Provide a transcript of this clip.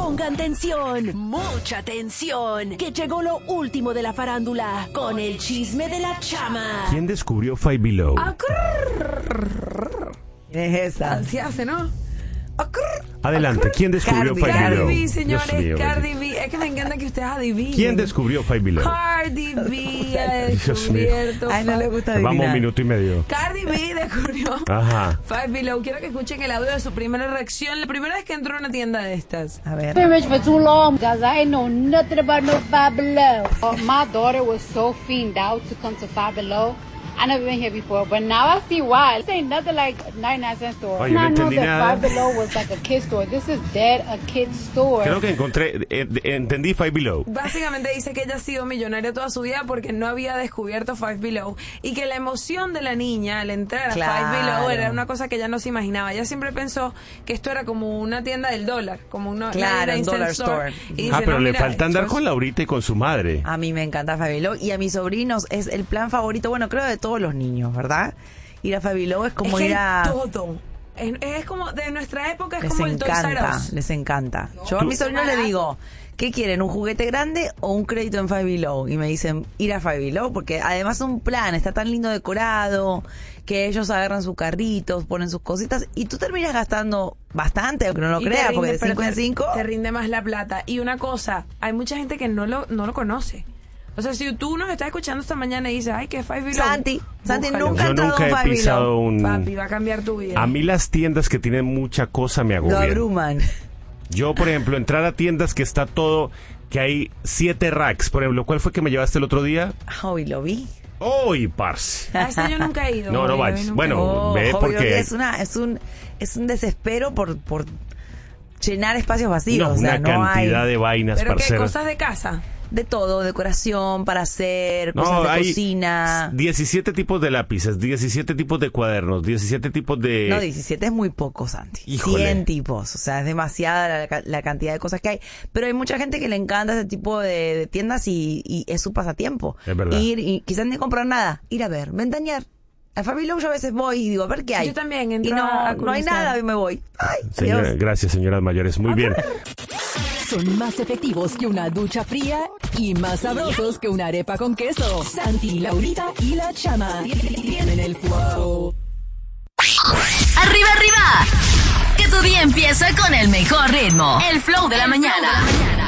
Pongan tensión, mucha tensión, que llegó lo último de la farándula con el chisme de la chama. ¿Quién descubrió Five Below? ¿Quién es esa? Así hace, ¿no? Adelante, ¿quién descubrió Five Cardi Below? B, señores, Dios mío, Cardi B. Es que me encanta que ustedes adivinen. ¿Quién descubrió Five Below? Cardi B ha Dios mío. descubierto. Ay, no le gusta adivinar. Vamos un minuto y medio. Cardi B descubrió Ajá. Five Below. Quiero que escuchen el audio de su primera reacción. La primera vez que entró a una tienda de estas. A ver. been rich for too long, guys. I ain't know nothing about no Five Below. My daughter was so fiend out to come to Five Below. I never been here before, but now I see why. This ain't nothing like 99-cent store. Oye, no I know entendí that nada. Five Below was like a kid store. This is dead a kid store. Creo que encontré, entendí Five Below. Básicamente dice que ella ha sido millonaria toda su vida porque no había descubierto Five Below y que la emoción de la niña al entrar a Claro. Five Below era una cosa que ella no se imaginaba. Ella siempre pensó que esto era como una tienda del dólar, como una Claro, un 99 cent dollar store. Y dice, Pero no, le mira, falta andar esto con es- Laurita y con su madre. A mí me encanta Five Below y a mis sobrinos es el plan favorito, bueno, creo de todos los niños, ¿verdad? Ir a Five Below es como es que ir a... hay todo. Es como de nuestra época, es Les como el Toys R encanta, Us. les encanta. Yo a mis sobrinos les digo, ¿qué quieren? ¿Un juguete grande o un crédito en Five Below? Y me dicen, ir a Five Below, porque además es un plan, está tan lindo decorado, que ellos agarran sus carritos, ponen sus cositas, y tú terminas gastando bastante, aunque no lo Y te creas, rinde, porque de pero 5 en 5... te rinde más la plata. Y una cosa, hay mucha gente que no lo conoce. O sea, si tú nos estás escuchando esta mañana y dices, ay, que Five Below. Santi búscalo. nunca ha Yo entrado nunca a un he Five pisado Below. un... Papi, va a cambiar tu vida. A mí las tiendas que tienen mucha cosa me Lo agobian. abruman. Yo, por ejemplo, entrar a tiendas que está todo, que hay 7 racks. Por ejemplo, ¿cuál fue que me llevaste el otro día? Hoy lo vi. ¡Uy, parce! A ese yo nunca he ido. No, no Yo vayas. nunca Bueno, he ido. ve Hobby porque... Lobby es un desespero por llenar espacios vacíos. No, o sea, una no cantidad hay de vainas, ¿Pero qué? parceros. ¿Cosas de casa? de todo, decoración para hacer, No, cosas de hay cocina. 17 tipos de lápices, 17 tipos de cuadernos, 17 tipos de... No, 17 es muy poco, Santi. Híjole. 100 tipos. O sea, es demasiada la cantidad de cosas que hay. Pero hay mucha gente que le encanta ese tipo de tiendas y es su pasatiempo. Es verdad. Ir y quizás ni comprar nada. Ir a ver, ventanear. Al Fabi Low yo a veces voy y digo, a ver qué hay. Yo también entro y no, a no hay curiosear. nada y me voy. Ay, Señora, adiós. gracias, señoras mayores. Muy bien. Son más efectivos que una ducha fría y más sabrosos que una arepa con queso. Santi, Laurita y la Chama tienen el flow. ¡Arriba, arriba! Que tu día empieza con el mejor ritmo. El flow de la mañana.